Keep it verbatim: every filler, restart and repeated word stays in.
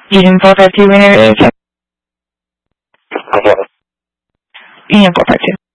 Union four five two winner is Okay. Union four five two.